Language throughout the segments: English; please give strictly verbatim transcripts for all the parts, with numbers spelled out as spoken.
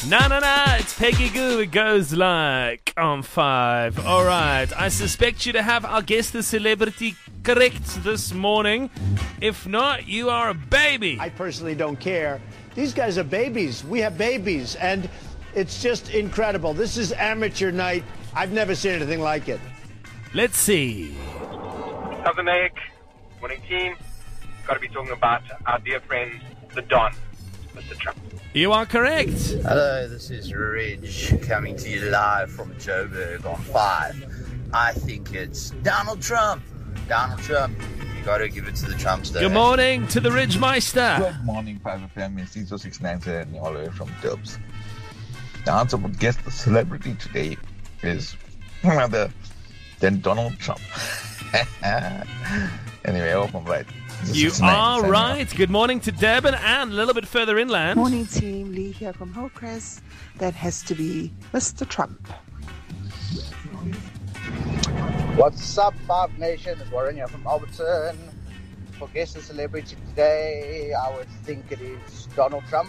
No, no, no, it's Peggy Goo. It goes like on five. All right, I suspect you to have our guest, the celebrity, correct this morning. If not, you are a baby. I personally don't care. These guys are babies. We have babies, and it's just incredible. This is amateur night. I've never seen anything like it. Let's see. Southern Lake, morning team. Got to be talking about our dear friend, the Don, Mister Trump. You are correct. Hello, this is Ridge coming to you live from Joburg on five. I think it's Donald Trump. Donald Trump. You got to give it to the Trumps. Good morning to the Ridgemeister. Good morning, five F M. It's Ezo six nine seven all the way from Dubs. The answer would guess the celebrity today is none other than Donald Trump. Anyway, I hope I'm right. You are right. Good morning to Durban and a little bit further inland. Morning team, Lee here from Hillcrest. That has to be Mister Trump. What's up, Five Nation? It's Warren here from Alberton. For guess the celebrity today, I would think it is Donald Trump.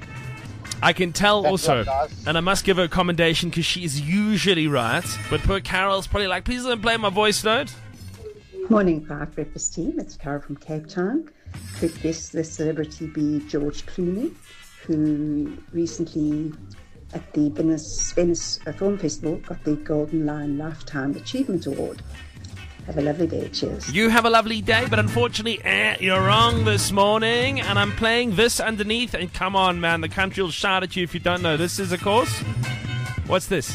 I can tell That's also, right, guys. and I must give her a commendation because she's usually right, but poor Carol's probably like, please don't play my voice note. Morning, Five Breakfast team. It's Carol from Cape Town. Could guess the celebrity be George Clooney, who recently at the Venice, Venice Film Festival got the Golden Lion Lifetime Achievement Award. Have a lovely day. Cheers. You have a lovely day, but unfortunately, eh, you're wrong this morning, and I'm playing this underneath, and come on, man, the country will shout at you if you don't know. This is, of course, what's this?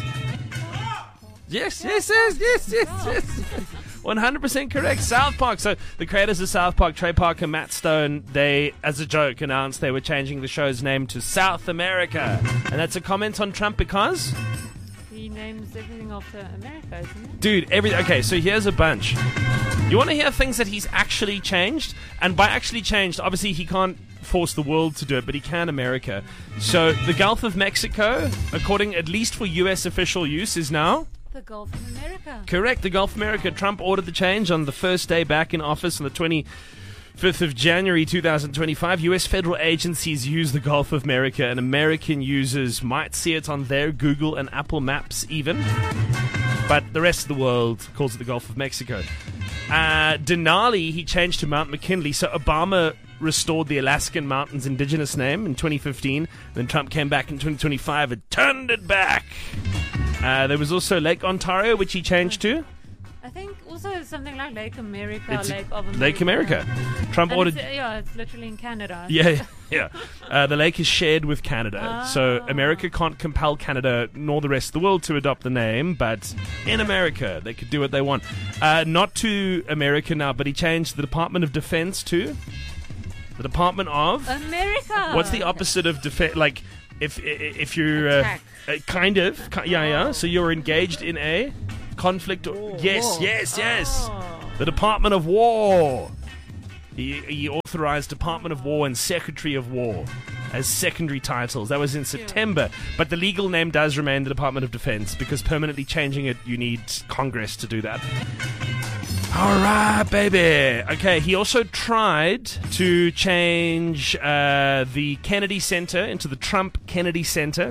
Yes, yes, yes, yes, yes, yes. one hundred percent correct. South Park. So the creators of South Park, Trey Parker and Matt Stone, they, as a joke, announced they were changing the show's name to South America. And that's a comment on Trump because... he names everything after America, isn't it? Dude, every... Okay, so here's a bunch. You want to hear things that he's actually changed? And by actually changed, obviously he can't force the world to do it, but he can America. So the Gulf of Mexico, according at least for U S official use, is now... the Gulf of America. Correct, the Gulf of America. Trump ordered the change on the first day back in office on the twenty-fifth of January two thousand twenty-five. U S federal agencies use the Gulf of America, and American users might see it on their Google and Apple Maps even. But the rest of the world calls it the Gulf of Mexico. Uh, Denali, he changed to Mount McKinley. So Obama restored the Alaskan Mountains indigenous name in twenty fifteen. Then Trump came back in twenty twenty-five and turned it back. Uh, there was also Lake Ontario, which he changed to. I think also something like Lake America, It's Lake of America. Lake America. Trump And ordered... it's, yeah, it's literally in Canada. Yeah, yeah. Uh, the lake is shared with Canada. Ah. So America can't compel Canada nor the rest of the world to adopt the name, but in America, they could do what they want. Uh, not to America now, but he changed the Department of Defense to the Department of... America. What's the opposite of defense? Like, if if you're... Uh, Attack. uh, kind of. Ki- yeah, yeah. So you're engaged in a conflict. Or, yes, yes, yes. The Department of War. He, he authorized Department of War and Secretary of War as secondary titles. That was in September. But the legal name does remain the Department of Defense because permanently changing it, you need Congress to do that. All right, baby. Okay, he also tried to change uh, the Kennedy Center into the Trump Kennedy Center.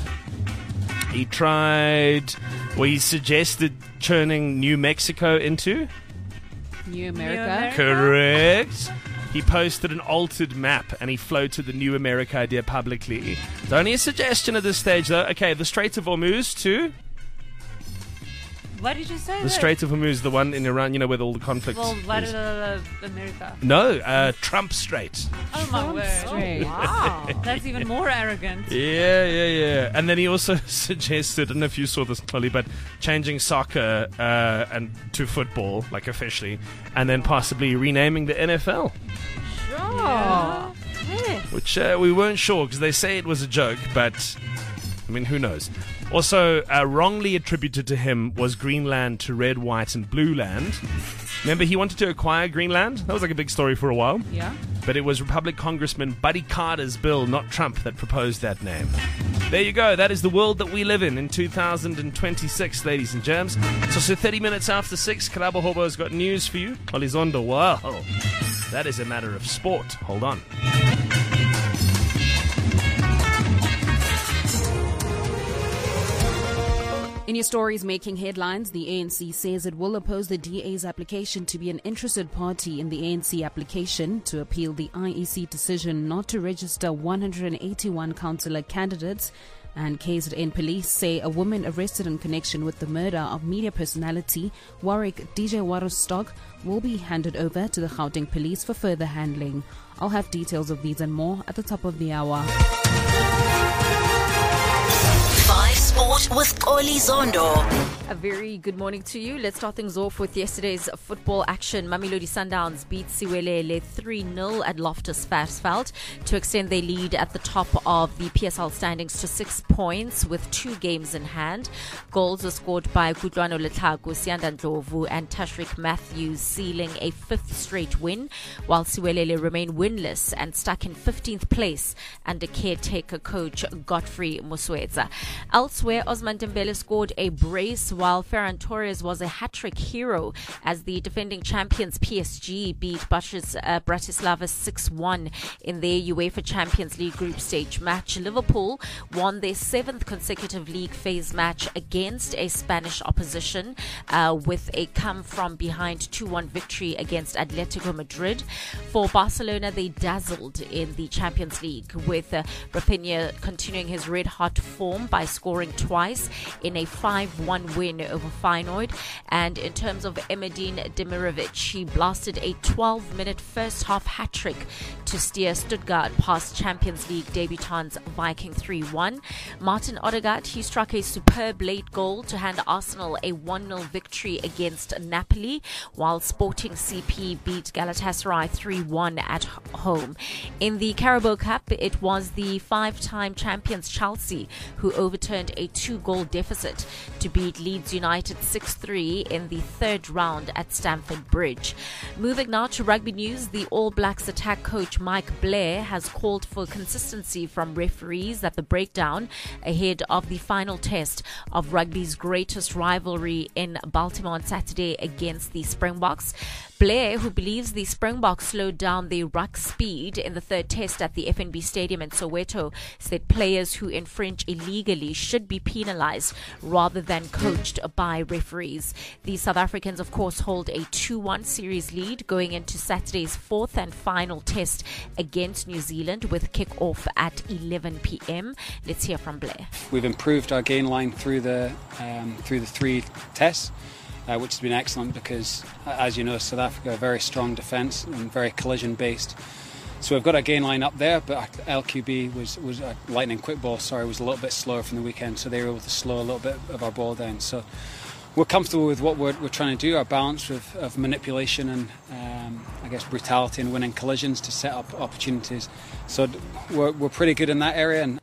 He tried, well, he suggested turning New Mexico into... New America. New America. Correct. He posted an altered map and he floated the New America idea publicly. It's only a suggestion at this stage, though. Okay, the Strait of Hormuz to... What did you say? The Strait of Hormuz, the one in Iran, you know, where all the conflicts Well, what is. is uh, America? No, uh, Trump Strait. Oh my word! Strait. Oh, wow, that's even more arrogant. Yeah, yeah, yeah. And then he also suggested, I don't know if you saw this, Chloe, but changing soccer uh, and to football, like officially, and then possibly renaming the N F L, Sure. Yeah. Yes. which uh, we weren't sure because they say it was a joke, but I mean, who knows? Also, uh, wrongly attributed to him was Greenland to red, white, and blue land. Remember, he wanted to acquire Greenland? That was like a big story for a while. Yeah. But it was Republican Congressman Buddy Carter's bill, not Trump, that proposed that name. There you go. That is the world that we live in in two thousand twenty-six, ladies and germs. So, so thirty minutes after six, Karabo Hobo's got news for you. Olizondo, wow. That is a matter of sport. Hold on. In your stories making headlines, the A N C says it will oppose the D A's application to be an interested party in the A N C application to appeal the I E C decision not to register one hundred eighty-one councillor candidates. And K Z N police say a woman arrested in connection with the murder of media personality Warwick D J Warrowstock will be handed over to the Gauteng police for further handling. I'll have details of these and more at the top of the hour. Five Sport with Oli Zondo. A very good morning to you. Let's start things off with yesterday's football action. Mamelodi Sundowns beat Siwelele three nil at Loftus Versfeld to extend their lead at the top of the P S L standings to six points with two games in hand. Goals were scored by Kutlwano Lethaku, Sianda Ndlovu and Tashrik Matthews, sealing a fifth straight win, while Siwelele remain winless and stuck in fifteenth place under caretaker coach Godfrey Musweza. Elsewhere, Osman Dembele scored a brace, while Ferran Torres was a hat-trick hero as the defending champions P S G beat Batis, uh, Bratislava six one in their UEFA Champions League group stage match. Liverpool won their seventh consecutive league phase match against a Spanish opposition uh, with a come-from-behind two one victory against Atletico Madrid. For Barcelona, they dazzled in the Champions League, with uh, Rafinha continuing his red-hot form by scoring twice in a five one win over Feyenoord. And in terms of Emedin Demirovic, he blasted a twelve minute first half hat-trick to steer Stuttgart past Champions League debutants Viking three one. Martin Odegaard, he struck a superb late goal to hand Arsenal a one nil victory against Napoli, while Sporting C P beat Galatasaray three one at home. In the Carabao Cup, it was the five-time champions Chelsea who overturned a two-goal deficit to beat Leeds United six three in the third round at Stamford Bridge. Moving now to rugby news, the All Blacks attack coach Mike Blair has called for consistency from referees at the breakdown ahead of the final test of rugby's greatest rivalry in Baltimore on Saturday against the Springboks. Blair, who believes the Springboks slowed down their ruck speed in the third test at the F N B Stadium in Soweto, said players who infringe illegally should be penalised rather than coached by referees. The South Africans, of course, hold a two one series lead going into Saturday's fourth and final test against New Zealand, with kick-off at eleven p.m. Let's hear from Blair. We've improved our gain line through the um, through the three tests. Uh, which has been excellent because, uh, as you know, South Africa are very strong defence and very collision-based. So we've got a gain line up there, but L Q B was, was uh, lightning quick ball, sorry, was a little bit slower from the weekend, so they were able to slow a little bit of our ball down. So we're comfortable with what we're, we're trying to do, our balance of, of manipulation and, um, I guess, brutality and winning collisions to set up opportunities. So we're, we're pretty good in that area. And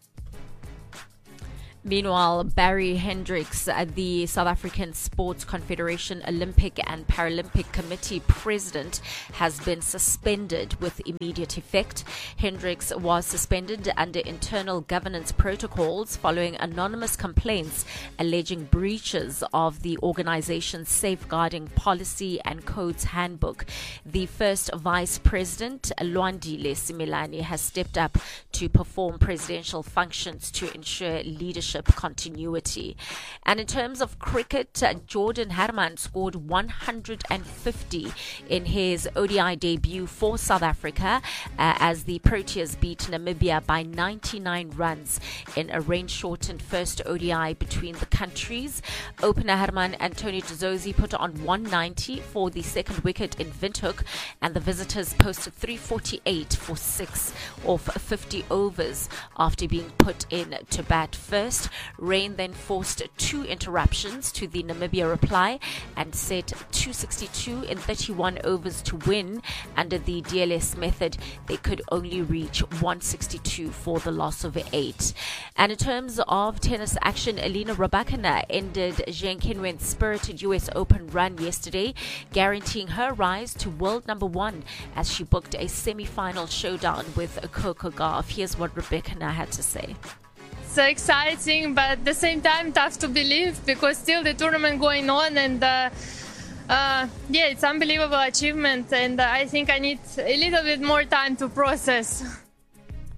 Meanwhile, Barry Hendricks, uh, the South African Sports Confederation Olympic and Paralympic Committee President, has been suspended with immediate effect. Hendricks was suspended under internal governance protocols following anonymous complaints alleging breaches of the organization's safeguarding policy and codes handbook. The first Vice President, Lwandile Similani, has stepped up to perform presidential functions to ensure leadership continuity. And in terms of cricket, uh, Jordan Herman scored one hundred fifty in his O D I debut for South Africa uh, as the Proteas beat Namibia by ninety-nine runs in a rain-shortened first O D I between the countries. Opener Herman and Tony Dzodzi put on one ninety for the second wicket in Windhoek, and the visitors posted three forty-eight for six off fifty overs after being put in to bat first. Rain then forced two interruptions to the Namibia reply and set two sixty-two in thirty-one overs to win. Under the D L S method, they could only reach one sixty-two for the loss of eight. And in terms of tennis action, Elena Rybakina ended Zheng Qinwen's spirited U S Open run yesterday, guaranteeing her rise to world number one as she booked a semi-final showdown with Coco Gauff. Here's what Rybakina had to say. So exciting, but at the same time tough to believe because still the tournament going on, and uh, uh, yeah, it's unbelievable achievement, and uh, I think I need a little bit more time to process.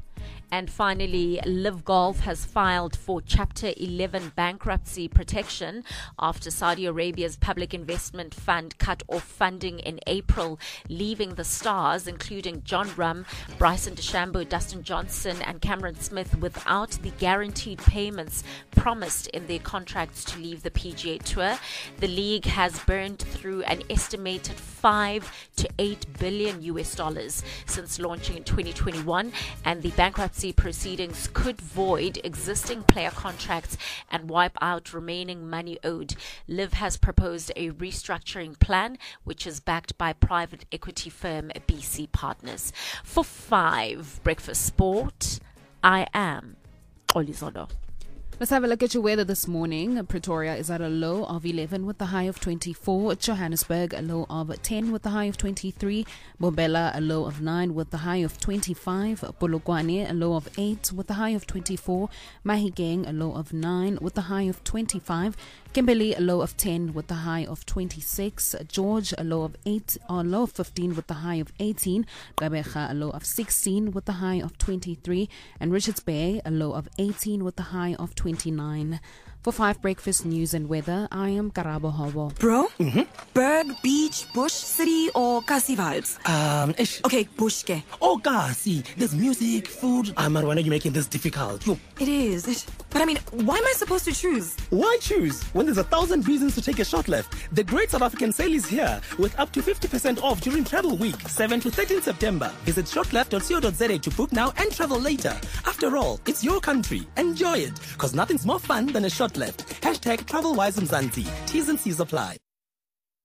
And finally, Live Golf has filed for Chapter eleven bankruptcy protection after Saudi Arabia's public investment fund cut off funding in April, leaving the stars, including John Rum, Bryson DeChambeau, Dustin Johnson, and Cameron Smith, without the guaranteed payments promised in their contracts to leave the P G A Tour. The league has burned through an estimated five to eight billion U S dollars since launching in twenty twenty-one, and the bankruptcy proceedings could void existing player contracts and wipe out remaining money owed. Liv has proposed a restructuring plan, which is backed by private equity firm B C Partners. For five Breakfast Sport, I am Oli Zondo. Let's have a look at your weather this morning. Pretoria is at a low of eleven with a high of twenty-four. Johannesburg, a low of ten with a high of twenty-three. Mbombela, a low of nine with a high of twenty-five. Polokwane, a low of eight with a high of twenty-four. Mahikeng, a low of nine with a high of twenty-five. Kimberley, a low of ten with a high of twenty-six. George, a low of eight, or low of fifteen with a high of eighteen. Gqeberha, a low of sixteen with a high of twenty-three. And Richards Bay, a low of eighteen with a high of twenty-nine. For five Breakfast News and Weather, I am Karabo Hobo. Bro? Mm-hmm. Berg, beach, bush, city, or Kasi vibes? Um, ish. Okay, bush ke. Oh, Kasi. There's music, food. Ah, man, why are you making this difficult? Yo. It is. It, but I mean, why am I supposed to choose? Why choose? When there's a thousand reasons to take a short left. The Great South African Sale is here with up to fifty percent off during Travel Week, seventh to thirteenth September. Visit shortleft dot co dot za to book now and travel later. After all, it's your country. Enjoy it, because nothing's more fun than a short left. Hashtag TravelWise Mzansi. T's and C's apply.